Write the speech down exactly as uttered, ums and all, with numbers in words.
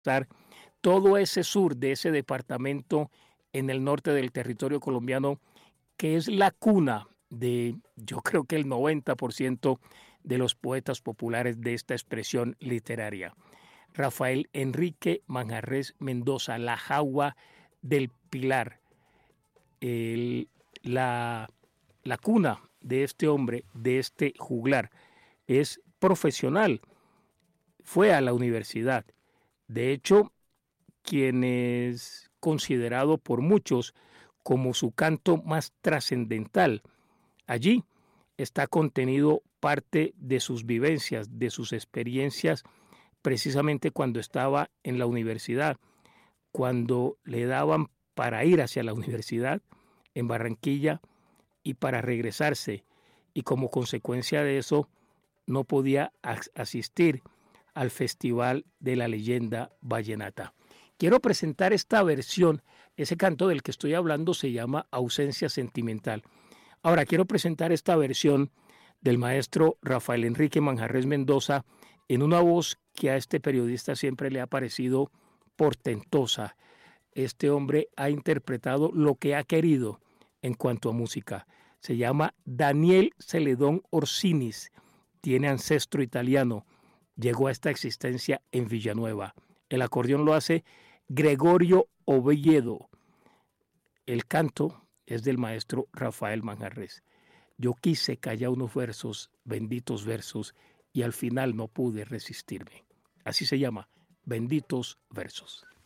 todo ese sur de ese departamento en el norte del territorio colombiano, que es la cuna de, yo creo que el noventa por ciento de los poetas populares de esta expresión literaria. Rafael Enrique Manjarrés Mendoza, la Jagua del Pilar, el, la, la cuna de este hombre, de este juglar, es profesional, fue a la universidad. De hecho, quien es considerado por muchos como su canto más trascendental. Allí está contenido parte de sus vivencias, de sus experiencias, precisamente cuando estaba en la universidad, cuando le daban para ir hacia la universidad en Barranquilla y para regresarse, y como consecuencia de eso no podía asistir al Festival de la Leyenda Vallenata. Quiero presentar esta versión, ese canto del que estoy hablando se llama Ausencia Sentimental. Ahora quiero presentar esta versión del maestro Rafael Enrique Manjarrés Mendoza en una voz que a este periodista siempre le ha parecido portentosa. Este hombre ha interpretado lo que ha querido en cuanto a música. Se llama Daniel Celedón Orsinis, tiene ancestro italiano, llegó a esta existencia en Villanueva. El acordeón lo hace Gregorio Oviedo. El canto es del maestro Rafael Manjarrés. Yo quise callar unos versos, benditos versos, y al final no pude resistirme. Así se llama, benditos versos.